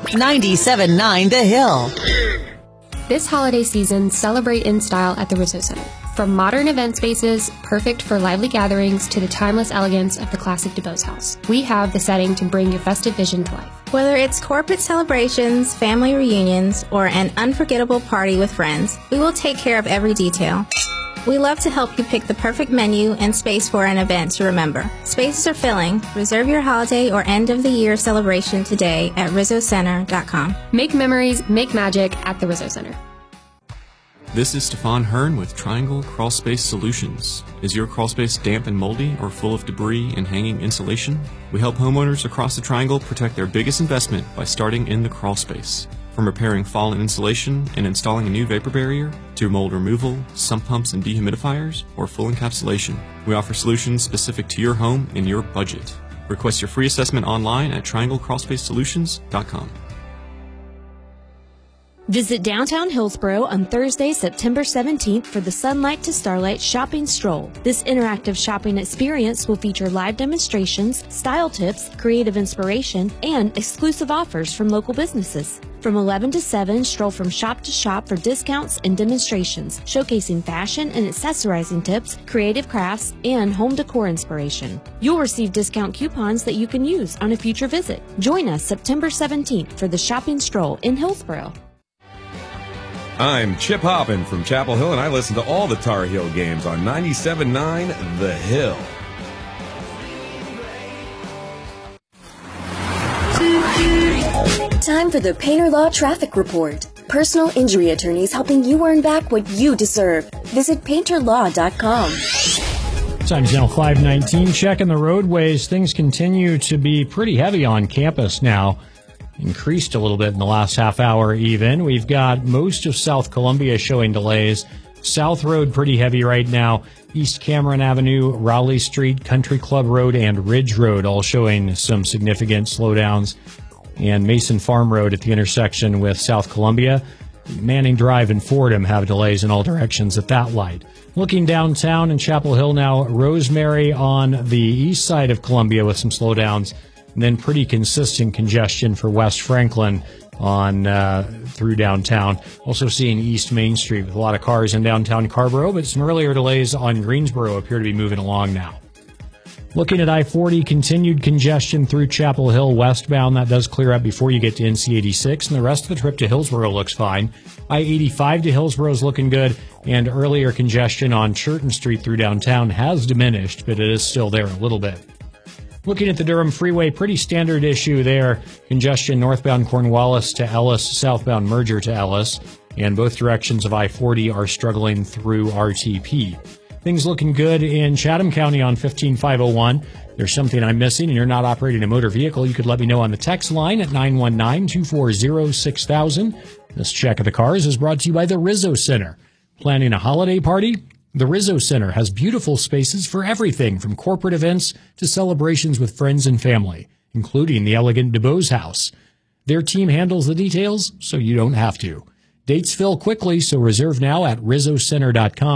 97.9 The Hill. This holiday season, celebrate in style at the Rizzo Center. From modern event spaces, perfect for lively gatherings, to the timeless elegance of the classic DuBose house, we have the setting to bring your festive vision to life. Whether it's corporate celebrations, family reunions, or an unforgettable party with friends, we will take care of every detail. We love to help you pick the perfect menu and space for an event to remember. Spaces are filling. Reserve your holiday or end-of-the-year celebration today at RizzoCenter.com. Make memories, make magic at the Rizzo Center. This is Stefan Hearn with Triangle Crawl Space Solutions. Is your crawl space damp and moldy or full of debris and hanging insulation? We help homeowners across the Triangle protect their biggest investment by starting in the crawl space. From repairing fallen insulation and installing a new vapor barrier, to mold removal, sump pumps and dehumidifiers, or full encapsulation, we offer solutions specific to your home and your budget. Request your free assessment online at trianglecrawlspacesolutions.com. Visit downtown Hillsboro on Thursday, September 17th for the Sunlight to Starlight Shopping Stroll. This interactive shopping experience will feature live demonstrations, style tips, creative inspiration, and exclusive offers from local businesses. From 11 to 7, stroll from shop to shop for discounts and demonstrations, showcasing fashion and accessorizing tips, creative crafts, and home decor inspiration. You'll receive discount coupons that you can use on a future visit. Join us September 17th for the Shopping Stroll in Hillsboro. I'm Chip Hoppin from Chapel Hill, and I listen to all the Tar Heel games on 97.9 The Hill. Time for the Painter Law Traffic Report. Personal injury attorneys helping you earn back what you deserve. Visit painterlaw.com. Times now 5:19. Checking the roadways. Things continue to be pretty heavy on campus now. Increased a little bit in the last half hour even. We've got most of South Columbia showing delays. South Road pretty heavy right now. East Cameron Avenue, Rowley Street, Country Club Road, and Ridge Road all showing some significant slowdowns. And Mason Farm Road at the intersection with South Columbia. Manning Drive and Fordham have delays in all directions at that light. Looking downtown in Chapel Hill now, Rosemary on the east side of Columbia with some slowdowns. And then pretty consistent congestion for West Franklin on through downtown. Also seeing East Main Street with a lot of cars in downtown Carrboro, but some earlier delays on Greensboro appear to be moving along now. Looking at I-40, continued congestion through Chapel Hill westbound. That does clear up before you get to NC-86, and the rest of the trip to Hillsboro looks fine. I-85 to Hillsboro is looking good, and earlier congestion on Churton Street through downtown has diminished, but it is still there a little bit. Looking at the Durham Freeway, pretty standard issue there. Congestion northbound Cornwallis to Ellis, southbound Merger to Ellis, and both directions of I-40 are struggling through RTP. Things looking good in Chatham County on 15501. There's something I'm missing and you're not operating a motor vehicle, you could let me know on the text line at 919-240-6000. This check of the cars is brought to you by the Rizzo Center. Planning a holiday party? The Rizzo Center has beautiful spaces for everything from corporate events to celebrations with friends and family, including the elegant DuBose house. Their team handles the details, so you don't have to. Dates fill quickly, so reserve now at RizzoCenter.com.